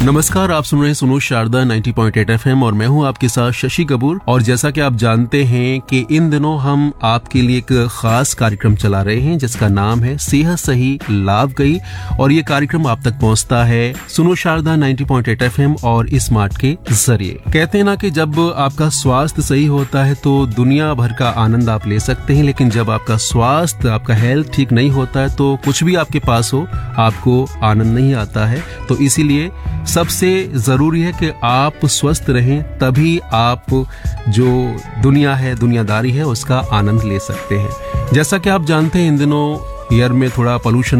नमस्कार, आप सुन रहे हैं सुनो शारदा 90.8 FM और मैं हूं आपके साथ शशि कपूर। और जैसा कि आप जानते हैं कि इन दिनों हम आपके लिए एक खास कार्यक्रम चला रहे हैं जिसका नाम है सेहत सही लाभ गई। और ये कार्यक्रम आप तक पहुंचता है सुनो शारदा 90.8 FM और स्मार्ट के जरिए। कहते हैं ना कि जब आपका स्वास्थ्य सही होता है तो दुनिया भर का आनंद आप ले सकते हैं, लेकिन जब आपका स्वास्थ्य, आपका हेल्थ ठीक नहीं होता है तो कुछ भी आपके पास हो आपको आनंद नहीं आता है। तो इसीलिए सबसे जरूरी है कि आप स्वस्थ रहें, तभी आप जो दुनिया है, दुनियादारी है, उसका आनंद ले सकते हैं। जैसा कि आप जानते हैं इन दिनों एयर में थोड़ा पोल्यूशन